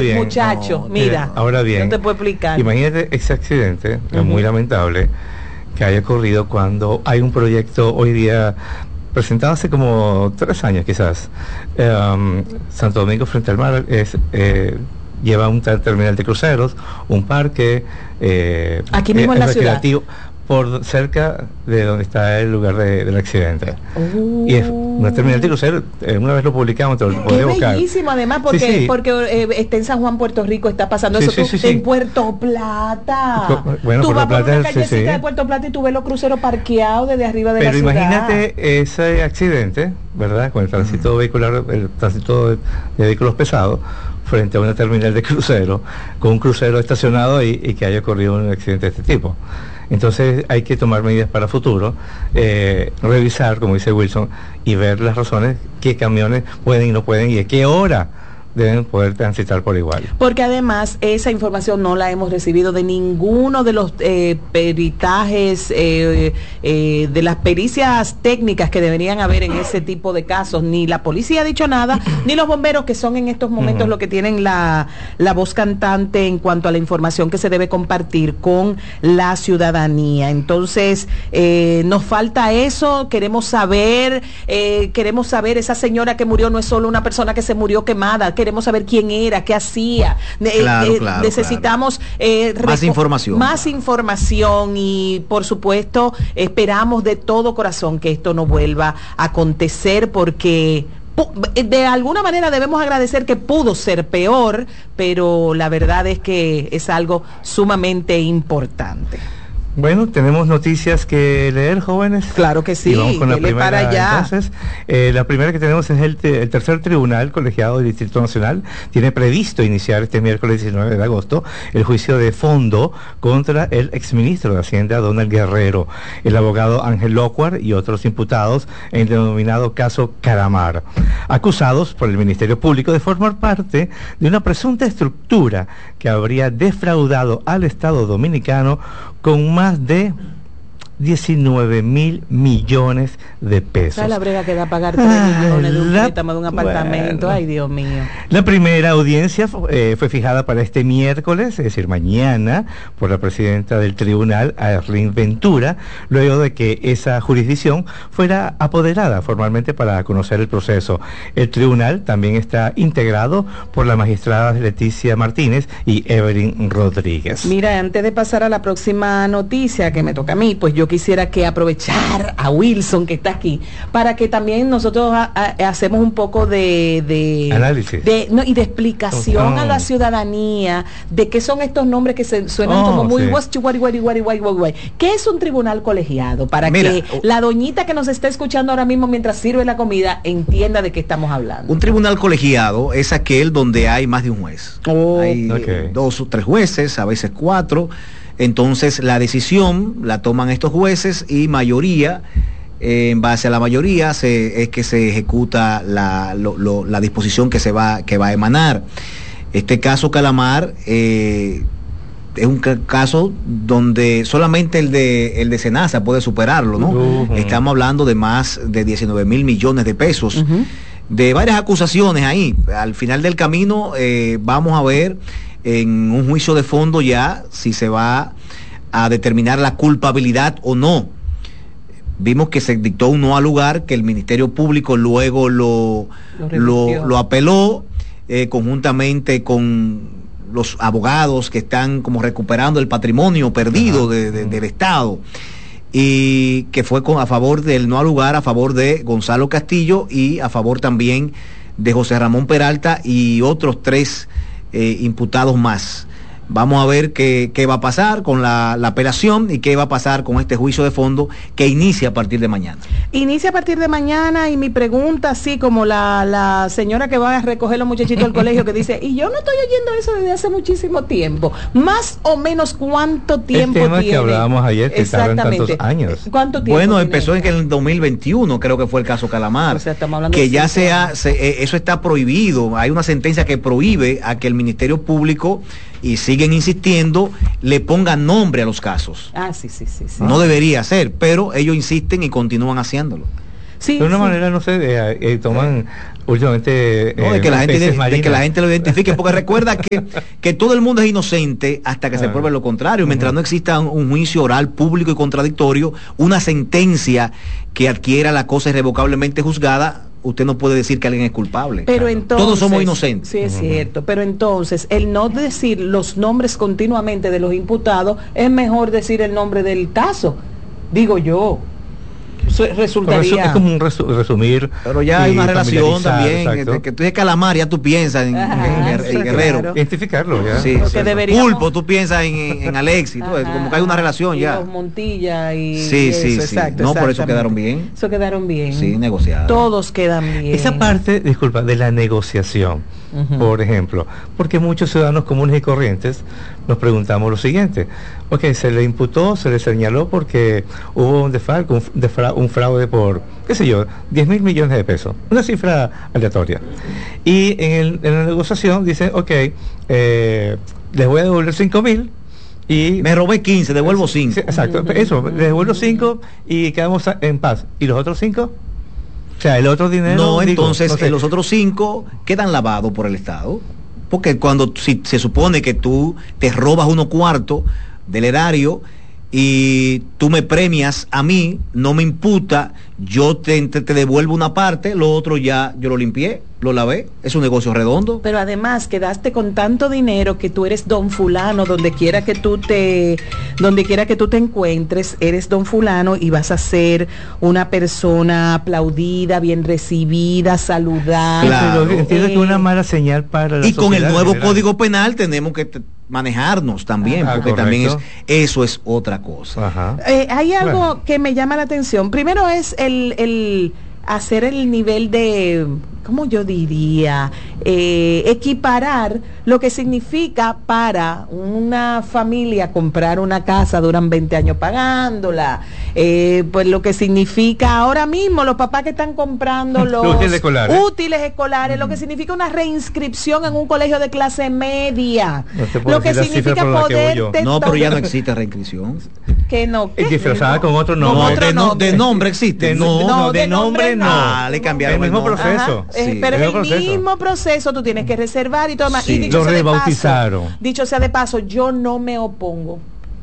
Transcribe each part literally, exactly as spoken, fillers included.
bien, muchacho, no, mira, ahora bien, no te puedo explicar. Imagínate ese accidente, uh-huh. es muy lamentable que haya ocurrido cuando hay un proyecto hoy día presentado hace como tres años quizás. Um, Santo Domingo frente al mar es eh, lleva un terminal de cruceros, un parque, eh, aquí mismo eh, en la recreativo, ciudad, por cerca de donde está el lugar de, del accidente. Uh. Y es una terminal de cruceros, eh, una vez lo publicamos, te lo podía buscar. Es bellísimo además porque, sí, sí. porque eh, está en San Juan, Puerto Rico, está pasando sí, eso, sí, tú, sí, sí. en Puerto Plata. Bueno, tú vas por Plata, una callecita sí, sí. de Puerto Plata y tú ves los cruceros parqueados desde arriba de Pero la ciudad. Pero imagínate ese accidente, ¿verdad? Con el tránsito uh-huh. vehicular, el tránsito de, de vehículos pesados, frente a una terminal de crucero, con un crucero estacionado ahí y que haya ocurrido un accidente de este tipo. Entonces hay que tomar medidas para futuro, eh, revisar, como dice Wilson, y ver las razones, qué camiones pueden y no pueden y a qué hora deben poder transitar por igual. Porque además esa información no la hemos recibido de ninguno de los eh, peritajes, eh, eh, de las pericias técnicas que deberían haber en ese tipo de casos. Ni la policía ha dicho nada, ni los bomberos, que son en estos momentos uh-huh. los que tienen la, la voz cantante en cuanto a la información que se debe compartir con la ciudadanía. Entonces, eh, nos falta eso, queremos saber, eh, queremos saber, esa señora que murió no es solo una persona que se murió quemada, queremos saber quién era, qué hacía. Claro, eh, claro, necesitamos claro. Eh, más información. Más información y, por supuesto, esperamos de todo corazón que esto no vuelva a acontecer porque de alguna manera debemos agradecer que pudo ser peor, pero la verdad es que es algo sumamente importante. Bueno, tenemos noticias que leer, jóvenes. Claro que sí. Y vamos con la primera. Para allá. Entonces, eh, la primera que tenemos es el, te, el tercer tribunal colegiado del Distrito Nacional. Tiene previsto iniciar este miércoles diecinueve de agosto el juicio de fondo contra el exministro de Hacienda, Donald Guerrero, el abogado Ángel Locuar y otros imputados en el denominado caso Calamar, acusados por el Ministerio Público de formar parte de una presunta estructura que habría defraudado al Estado Dominicano con más de diecinueve mil millones de pesos. ¿Sabes la brega que da pagar tres millones de un préstamo de un apartamento? Bueno, ay, Dios mío. La primera audiencia eh, fue fijada para este miércoles, es decir, mañana, por la presidenta del tribunal, Arlene Ventura, luego de que esa jurisdicción fuera apoderada formalmente para conocer el proceso. El tribunal también está integrado por las magistradas Leticia Martínez y Evelyn Rodríguez. Mira, antes de pasar a la próxima noticia que me toca a mí, pues yo quisiera que aprovechar a Wilson que está aquí para que también nosotros a, a, hacemos un poco de, de análisis de, no, y de explicación oh. a la ciudadanía de qué son estos nombres que se suenan oh, como muy sí. guari, guari, guari, guari, guari. ¿Qué es un tribunal colegiado? Para Mira, que oh. la doñita que nos está escuchando ahora mismo mientras sirve la comida entienda de qué estamos hablando. Un tribunal colegiado es aquel donde hay más de un juez. Oh. Hay okay. dos o tres jueces, a veces cuatro. Entonces la decisión la toman estos jueces y mayoría, eh, en base a la mayoría se, es que se ejecuta la, lo, lo, la disposición que se va, que va a emanar. Este caso Calamar eh, es un caso donde solamente el de el de Senasa puede superarlo, ¿no? Uh-huh. Estamos hablando de más de diecinueve mil millones de pesos, uh-huh. de varias acusaciones ahí. Al final del camino eh, vamos a ver en un juicio de fondo ya si se va a determinar la culpabilidad o no. Vimos que se dictó un no al lugar, que el Ministerio Público luego lo, lo, lo, lo apeló eh, conjuntamente con los abogados que están como recuperando el patrimonio perdido de, de, del Estado, y que fue con, a favor del no al lugar, a favor de Gonzalo Castillo y a favor también de José Ramón Peralta y otros tres Eh, imputados más. Vamos a ver qué, qué va a pasar con la, la apelación y qué va a pasar con este juicio de fondo que inicia a partir de mañana. Inicia a partir de mañana y mi pregunta, así como la, la señora que va a recoger los muchachitos del colegio que dice, y yo no estoy oyendo eso desde hace muchísimo tiempo, más o menos cuánto tiempo el tema tiene. Que hablábamos ayer, que tardan tantos años. ¿Cuánto tiempo Bueno, tiene? empezó en el dos mil veintiuno, creo que fue el caso Calamar, o sea, estamos hablando que de ya sea, se, eh, eso está prohibido, hay una sentencia que prohíbe a que el Ministerio Público, y siguen insistiendo, le pongan nombre a los casos. Ah, sí, sí, sí, sí. No debería ser, pero ellos insisten y continúan haciéndolo. Sí, de una sí. manera, no sé, eh, eh, toman últimamente... No, de eh, que la gente peces de, de marinos. que la gente lo identifique, porque recuerda que, que todo el mundo es inocente hasta que se Ah. pruebe lo contrario. Mientras Ujú. no exista un, un juicio oral público y contradictorio, una sentencia que adquiera la cosa irrevocablemente juzgada, usted no puede decir que alguien es culpable. Pero Claro. entonces, todos somos inocentes. Sí, es Ujú. cierto. Pero entonces, el no decir los nombres continuamente de los imputados, es mejor decir el nombre del caso. Digo yo. Eso Pero eso resultaría. es como un resu- resumir. Pero ya hay y una relación familiarizar, también. exacto. Que, que tú dices calamar, ya tú piensas en, Ajá, en Guer- en sí, Guerrero. claro. Identificarlo, ya. Sí, Lo que sí. deberíamos- Pulpo, tú piensas en, en, en Alexis, tú ves, Ajá. como que hay una relación Y ya. los Montilla y Sí, y sí, eso, sí. exacto, No, por eso exactamente. quedaron bien. Eso quedaron bien. Sí, negociadas. Todos quedan bien. Esa parte, disculpa, de la negociación, Ujú. por ejemplo, porque muchos ciudadanos comunes y corrientes nos preguntamos lo siguiente: ok, se le imputó, se le señaló porque hubo un defalco, un, defra- un fraude por, qué sé yo, diez mil millones de pesos, una cifra aleatoria. Y en, el- en la negociación dicen, ok, eh, les voy a devolver cinco mil y... Me robé quince, devuelvo cinco. Sí, exacto, eso, les devuelvo cinco y quedamos a- en paz. ¿Y los otros cinco? O sea, el otro dinero... No, digo, entonces no sé. eh, los otros cinco quedan lavados por el Estado. Porque cuando si, se supone que tú te robas unos cuartos del erario y tú me premias a mí, no me imputa, yo te, te, te devuelvo una parte, lo otro ya yo lo limpié, lo lavé, es un negocio redondo. Pero además quedaste con tanto dinero que tú eres don fulano, donde quiera que tú te, donde quiera que tú te encuentres, eres don fulano y vas a ser una persona aplaudida, bien recibida, saludada. Claro. Pero entiendo que es una mala señal para la Y con el sociedad en nuevo general. Código Penal tenemos que t- manejarnos también, Ah, porque también es, correcto. eso es otra cosa. Ajá. Eh, hay algo Bueno. que me llama la atención. Primero es el, el hacer el nivel de, ¿cómo yo diría? Eh, equiparar lo que significa para una familia comprar una casa, duran veinte años pagándola, eh, pues lo que significa ahora mismo los papás que están comprando los Los útiles escolares. útiles escolares, lo que significa una reinscripción en un colegio de clase media, No te puedo lo que decir la cifra significa por la que voy yo. poder No, pero ya no existe reinscripción. que no, Y ¿qué? disfrazada con otro Con nombre. otro de, no- nombre. de nombre existe. De, no, no, de, de nombre nombre no. no. Ah, le cambiaron el mismo el nombre. proceso. Ajá, eh, Sí. pero El es el mismo proceso. mismo proceso, tú tienes que reservar y todo más. Sí. Y dicho Lo sea de rebautizaron. paso, dicho sea de paso, yo no me opongo.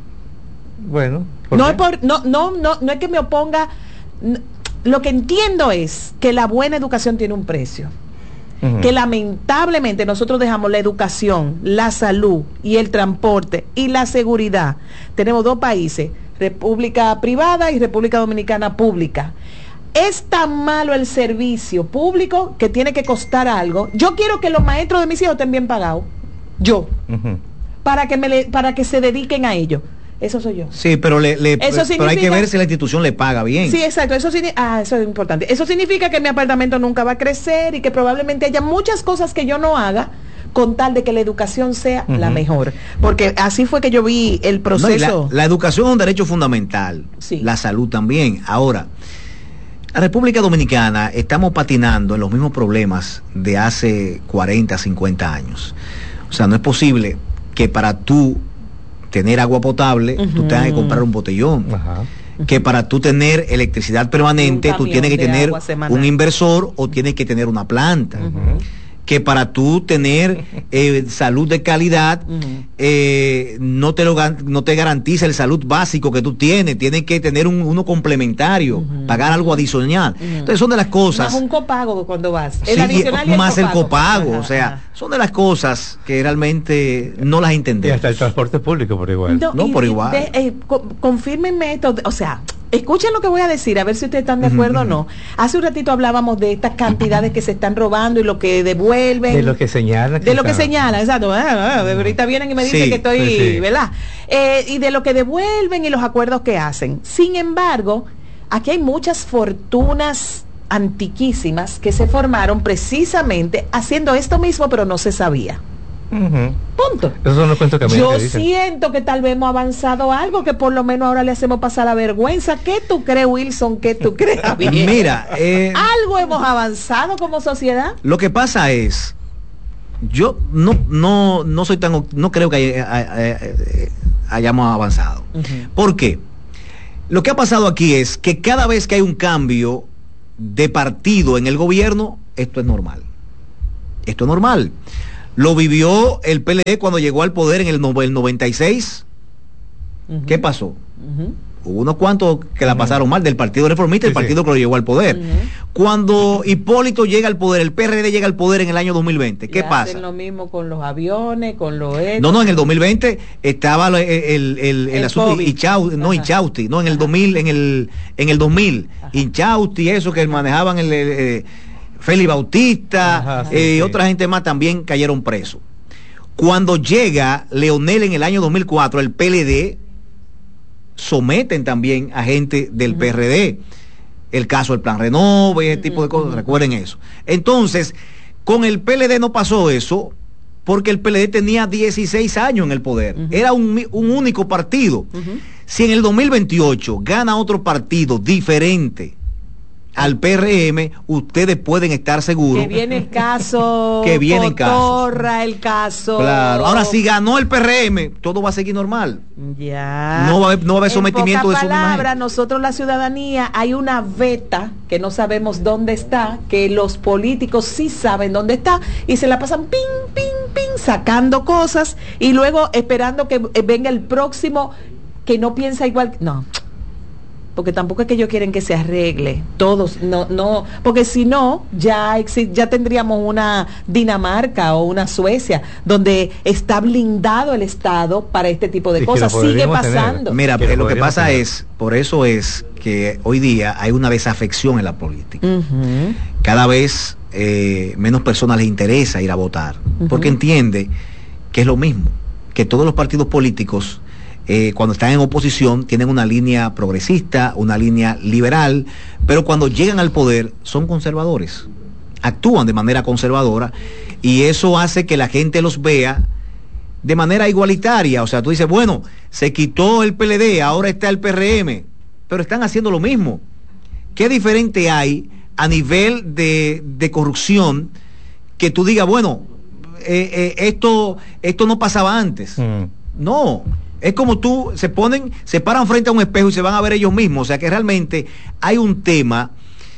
Bueno, ¿por No qué? es por, no, no, no, no es que me oponga. n- Lo que entiendo es que la buena educación tiene un precio. Ujú. Que lamentablemente nosotros dejamos la educación, la salud y el transporte y la seguridad. Tenemos dos países, República privada y República Dominicana pública. Es tan malo el servicio público que tiene que costar algo. Yo quiero que los maestros de mis hijos estén bien pagados. Yo. Ujú. Para que me le- para que se dediquen a ello. Eso soy yo. Sí, pero, le, le- Eso pero hay que significa- ver si la institución le paga bien. Sí, exacto. Eso, signi- ah, eso es importante. Eso significa que mi apartamento nunca va a crecer y que probablemente haya muchas cosas que yo no haga con tal de que la educación sea Ujú. la mejor. Porque así fue que yo vi el No, y proceso. la, la educación es un derecho fundamental. Sí. La salud también. Ahora, la República Dominicana estamos patinando en los mismos problemas de hace cuarenta, cincuenta años. O sea, no es posible que para tú tener agua potable, tú Ujú. tengas que comprar un botellón. Ajá. Que para tú tener electricidad permanente, Un tú tienes que camión de tener agua semanal. un inversor o tienes que tener una planta. Ujú. Que para tú tener eh, salud de calidad, Ujú. eh, no te lo gan- no te garantiza el salud básico que tú tienes, tienes que tener un, uno complementario, Ujú. pagar algo adicional. Ujú. Entonces son de las cosas. Más un copago cuando vas. Sí, El adicional y el más el copago, Ajá, o sea, ajá. son de las cosas que realmente no las Y entendemos. hasta el transporte público por igual. No, y- por y igual. de- eh, co- confírmenme esto, o sea, escuchen lo que voy a decir, a ver si ustedes están de Ujú, acuerdo o ujú. no. Hace un ratito hablábamos de estas cantidades que se están robando y lo que devuelven. De lo que señalan. De lo que está- señalan, exacto. Ah, ah, ahorita vienen y me dicen Sí, que estoy, sí, sí. ¿verdad? Eh, y de lo que devuelven y los acuerdos que hacen. Sin embargo, aquí hay muchas fortunas antiquísimas que se formaron precisamente haciendo esto mismo, pero no se sabía. Ujú. Punto. Esos son los cuentos que a mí Yo me dicen. siento que tal vez hemos avanzado algo, que por lo menos ahora le hacemos pasar la vergüenza. ¿Qué tú crees, Wilson? ¿Qué tú crees, Javier? Mira, eh, algo hemos avanzado como sociedad. lo que pasa es, yo no no no soy tan op- no creo que hay- hay- hay- hayamos avanzado. Ujú. ¿Por qué? Lo que ha pasado aquí es que cada vez que hay un cambio de partido en el gobierno, esto es normal. Esto es normal. Lo vivió el P L D cuando llegó al poder en el, no, el noventa y seis. Uh-huh. ¿Qué pasó? Uh-huh. Hubo unos cuantos que la pasaron mal del Partido Reformista, sí, el partido sí. que lo llevó al poder. Uh-huh. Cuando Hipólito llega al poder, el P R D llega al poder en el año dos mil veinte, ¿qué pasa? Hacen lo mismo con los aviones, con los... Etos. No, no, en el dos mil veinte estaba el, el, el, el asunto Inchausti, no Inchausti, no, en el Ajá. dos mil, en el, en el dos mil, Inchausti, eso que manejaban el... el, el Félix Bautista, Ajá, sí, eh, sí. otra gente más también cayeron presos. Cuando llega Leonel en el año dos mil cuatro, el P L D someten también a gente del uh-huh. P R D. El caso del Plan Renove, ese uh-huh. tipo de cosas, uh-huh. recuerden eso. Entonces, con el P L D no pasó eso, porque el P L D tenía dieciséis años en el poder. Uh-huh. Era un, un único partido. Uh-huh. Si en el dos mil veintiocho gana otro partido diferente al P R M, ustedes pueden estar seguros que viene el caso que viene el caso el caso claro. Ahora si ganó el P R M, todo va a seguir normal, ya no va a haber, no va a haber sometimiento de su palabra. Nosotros la ciudadanía hay una veta que no sabemos dónde está, que los políticos sí saben dónde está y se la pasan ping ping ping sacando cosas y luego esperando que venga el próximo que no piensa igual. No, porque tampoco es que ellos quieren que se arregle todos, no, no, porque si no ya ya tendríamos una Dinamarca o una Suecia donde está blindado el Estado para este tipo de es cosas, sigue pasando. Tener. Mira, lo, lo que pasa tener. es, por eso es que hoy día hay una desafección en la política. Uh-huh. Cada vez eh, menos personas les interesa ir a votar, uh-huh. porque entiende que es lo mismo, que todos los partidos políticos Eh, cuando están en oposición tienen una línea progresista, una línea liberal, pero cuando llegan al poder son conservadores, actúan de manera conservadora y eso hace que la gente los vea de manera igualitaria. O sea, tú dices, bueno, se quitó el P L D, ahora está el P R M, pero están haciendo lo mismo. ¿Qué diferente hay a nivel de, de corrupción que tú digas, bueno, eh, eh, esto, esto no pasaba antes? Mm. No. Es como tú, se ponen, se paran frente a un espejo y se van a ver ellos mismos. O sea que realmente hay un tema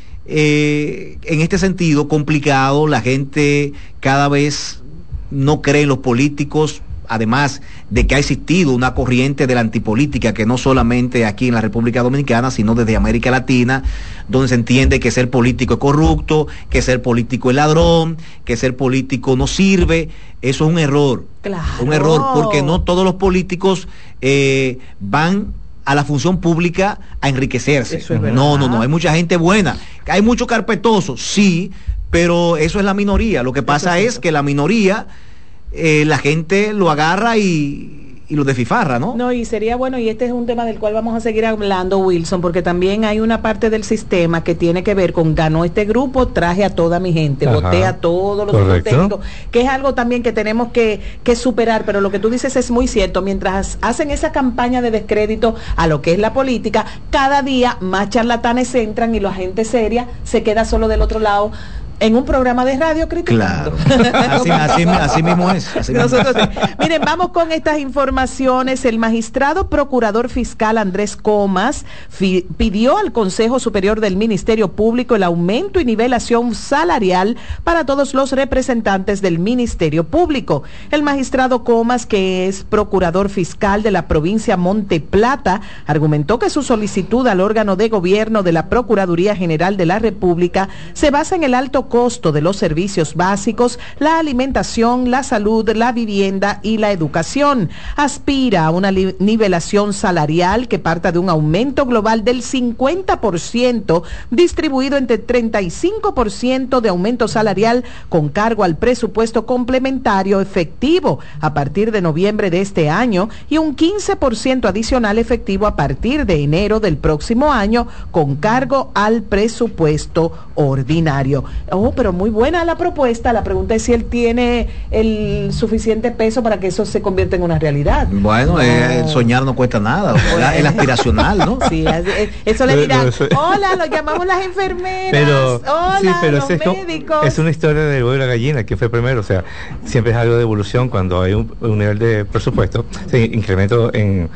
eh, en este sentido complicado. La gente cada vez no cree en los políticos, además de que ha existido una corriente de la antipolítica que no solamente aquí en la República Dominicana, sino desde América Latina, donde se entiende que ser político es corrupto, que ser político es ladrón, que ser político no sirve. Eso es un error. Claro. Un error, porque no todos los políticos eh, van a la función pública a enriquecerse. Eso es no, no, no, hay mucha gente buena. Hay muchos carpetosos, sí, pero eso es la minoría. Lo que pasa es, es que la minoría, eh, la gente lo agarra y... y lo desfifarra, ¿no? No, y sería bueno, y este es un tema del cual vamos a seguir hablando, Wilson, porque también hay una parte del sistema que tiene que ver con ganó este grupo, traje a toda mi gente, Ajá. voté a todos los grupos técnicos, que es algo también que tenemos que, que superar, pero lo que tú dices es muy cierto, mientras hacen esa campaña de descrédito a lo que es la política, cada día más charlatanes entran y la gente seria se queda solo del otro lado, en un programa de radio criticando. Claro. así, así, así mismo es. Así mismo. Nosotros, miren, vamos con estas informaciones. El magistrado procurador fiscal Andrés Comas fi, pidió al Consejo Superior del Ministerio Público el aumento y nivelación salarial para todos los representantes del Ministerio Público. El magistrado Comas, que es procurador fiscal de la provincia Monte Plata, argumentó que su solicitud al órgano de gobierno de la Procuraduría General de la República se basa en el alto costo de los servicios básicos, la alimentación, la salud, la vivienda y la educación. Aspira a una nivelación salarial que parta de un aumento global del cincuenta por ciento, distribuido entre treinta y cinco por ciento de aumento salarial con cargo al presupuesto complementario efectivo a partir de noviembre de este año y un quince por ciento adicional efectivo a partir de enero del próximo año con cargo al presupuesto ordinario. Oh, pero muy buena la propuesta. La pregunta es si él tiene el suficiente peso para que eso se convierta en una realidad. Bueno, no. eh, soñar no cuesta nada, bueno. El aspiracional, ¿no? Sí, eso le dirán, no, eso... hola, lo llamamos las enfermeras, pero, hola, sí, pero los es médicos. Es una historia del huevo y la gallina, que fue primero, o sea, siempre es algo de evolución cuando hay un, un nivel de presupuesto, se incremento en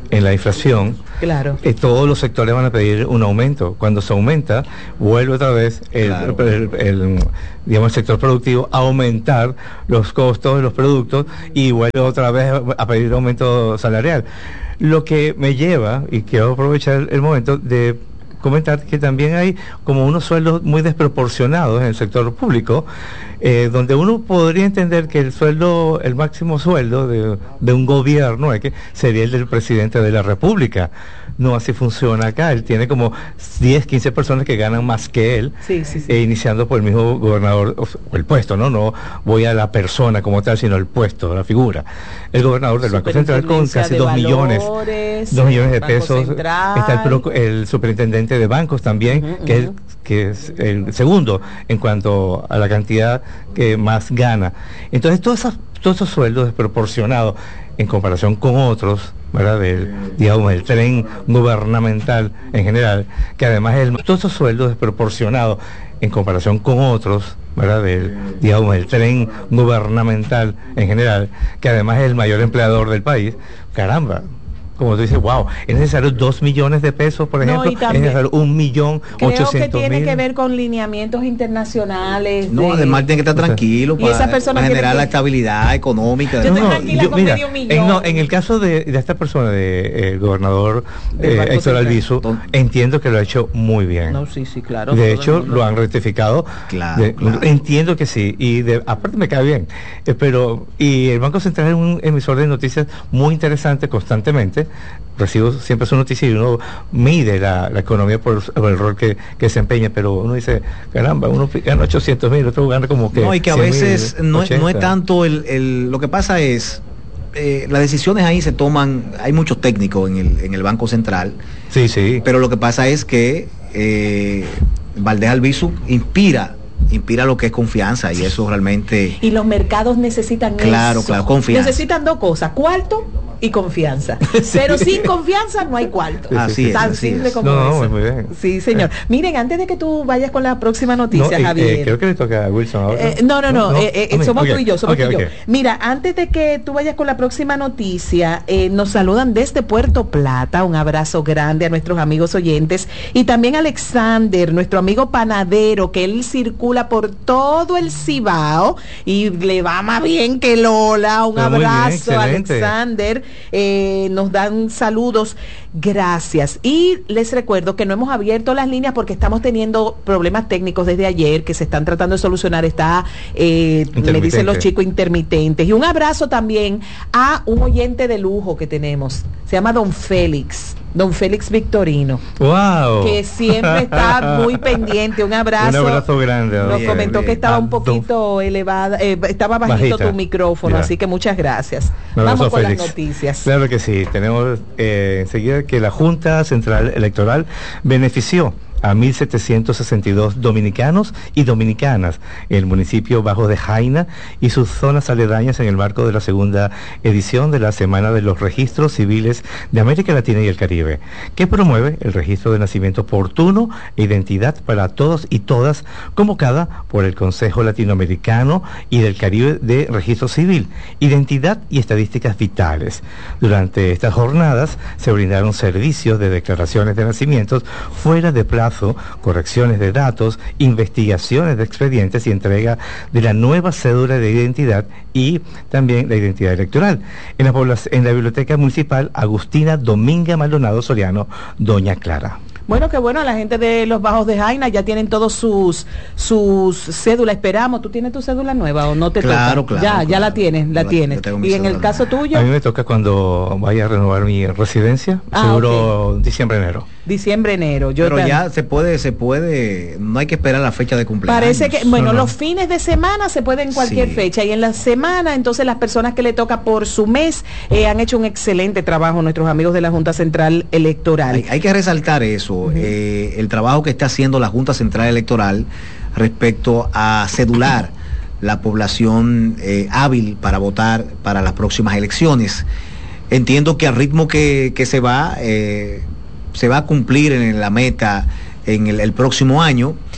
en la inflación, claro. eh, todos los sectores van a pedir un aumento. Cuando se aumenta, vuelve otra vez el, Claro. el, el, el, digamos, el sector productivo a aumentar los costos de los productos y vuelve otra vez a pedir aumento salarial. Lo que me lleva, y quiero aprovechar el momento de comentar que también hay como unos sueldos muy desproporcionados en el sector público, eh, donde uno podría entender que el sueldo, el máximo sueldo de, de un gobierno eh, que sería el del presidente de la República. No así funciona acá. Él tiene como diez, quince personas que ganan más que él, sí, sí, sí. Eh, iniciando por el mismo gobernador, o el puesto, ¿no? No voy a la persona como tal, sino el puesto, la figura. El gobernador del Banco Central con casi dos millones, dos millones de pesos. Central. Está el, pro, el superintendente de bancos también, uh-huh, que, uh-huh. es, que es el segundo en cuanto a la cantidad que más gana. Entonces, todos esos, todos esos sueldos desproporcionados en comparación con otros, ¿verdad? Del, digamos, el tren gubernamental en general, que además el, todos esos sueldos desproporcionados en comparación con otros, ¿verdad? Del, digamos, el tren gubernamental en general, que además es el mayor empleador del país. Caramba, como tú dices, wow, es necesario dos millones de pesos, por ejemplo, no, también, es necesario un millón ochocientos mil. Creo que tiene que ver con lineamientos internacionales. No, de, además tiene que estar tranquilo, o sea, para, esa para generar que, la estabilidad económica. Yo no, estoy tranquila yo, con mira, medio millón. En, no, en el caso de, de esta persona, de eh, el gobernador eh, Héctor Albizu, entiendo que lo ha hecho muy bien. No, sí, sí, claro. De hecho, lo han rectificado. Claro, de, claro. Entiendo que sí, y de, aparte me cae bien. Eh, pero, y el Banco Central es un emisor de noticias muy interesante constantemente. Recibo siempre su noticia y uno mide la, la economía por, por el rol que, que desempeña, pero uno dice, caramba, uno gana ochocientos mil, otro gana como que... No, y que a veces no, no es tanto el, el... Lo que pasa es, eh, las decisiones ahí se toman, hay muchos técnicos en el, en el Banco Central. Sí, sí. Pero lo que pasa es que eh, Valdés Albizu inspira inspira lo que es confianza y eso realmente... Y los mercados necesitan claro, eso. Claro, confianza. Necesitan dos cosas, cuarto y confianza. Sí. Pero sin confianza no hay cuarto. Así es. Tan así simple es. como no, eso. No, muy bien. Sí, señor. Miren, antes de que tú vayas con la próxima noticia, no, Javier. Eh, creo que le toca a Wilson ahora. Eh, no, no, no. no, no eh, eh, somos okay. tú y yo, somos okay, tú y okay. yo. Mira, antes de que tú vayas con la próxima noticia, eh, nos saludan desde Puerto Plata. Un abrazo grande a nuestros amigos oyentes. Y también a Alexander, nuestro amigo panadero, que él circula por todo el Cibao y le va más bien que Lola. Un Pero abrazo, bien, Alexander. Eh, nos dan saludos, gracias. Y les recuerdo que no hemos abierto las líneas porque estamos teniendo problemas técnicos desde ayer que se están tratando de solucionar. Está, eh, me dicen los chicos, intermitentes. Y un abrazo también a un oyente de lujo que tenemos. Se llama Don Félix. Don Félix Victorino. Wow. Que siempre está muy pendiente. Un abrazo. Un abrazo grande. Nos bien, comentó bien. que estaba ah, un poquito don... elevada, eh, estaba bajito Bajita. tu micrófono, yeah. Así que muchas gracias. Un Vamos con Félix. las noticias. Claro que sí. Tenemos eh, enseguida que la Junta Central Electoral benefició a mil setecientos sesenta y dos dominicanos y dominicanas en el municipio Bajo de Jaina y sus zonas aledañas en el marco de la segunda edición de la Semana de los Registros Civiles de América Latina y el Caribe, que promueve el registro de nacimiento oportuno e identidad para todos y todas, convocada por el Consejo Latinoamericano y del Caribe de Registro Civil, Identidad y Estadísticas Vitales. Durante estas jornadas se brindaron servicios de declaraciones de nacimientos fuera de plazo, correcciones de datos, investigaciones de expedientes y entrega de la nueva cédula de identidad y también la identidad electoral. En la, población, en la Biblioteca Municipal Agustina Dominga Maldonado Soriano, Doña Clara. Bueno, qué bueno, la gente de los Bajos de Jaina ya tienen todos sus sus cédulas, esperamos. ¿Tú tienes tu cédula nueva o no te claro, toca? Claro, ya, claro. Ya la tienes, la yo tienes. Yo y en el caso tuyo... A mí me toca cuando vaya a renovar mi residencia, ah, seguro okay. diciembre, enero. Diciembre, enero. Yo Pero también. ya se puede, se puede, no hay que esperar la fecha de cumpleaños. Parece que, bueno, no, no. los fines de semana se pueden en cualquier sí. fecha y en la semana, entonces las personas que le toca por su mes eh, han hecho un excelente trabajo, nuestros amigos de la Junta Central Electoral. Hay, hay que resaltar eso, uh-huh. eh, el trabajo que está haciendo la Junta Central Electoral respecto a cedular la población eh, hábil para votar para las próximas elecciones. Entiendo que al ritmo que, que se va, eh, se va a cumplir en la meta en el, el próximo año.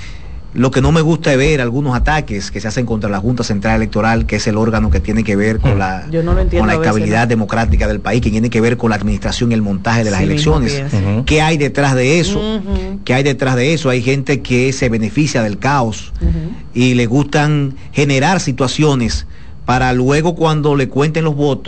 Lo que no me gusta es ver algunos ataques que se hacen contra la Junta Central Electoral, que es el órgano que tiene que ver con la, Yo no lo entiendo, con la a veces, estabilidad ¿no? democrática del país, que tiene que ver con la administración y el montaje de las Sí, mismo elecciones. pienso. Ujú. ¿Qué hay detrás de eso? Ujú. ¿Qué hay detrás de eso? Hay gente que se beneficia del caos Ujú. y le gustan generar situaciones para luego, cuando le cuenten los votos,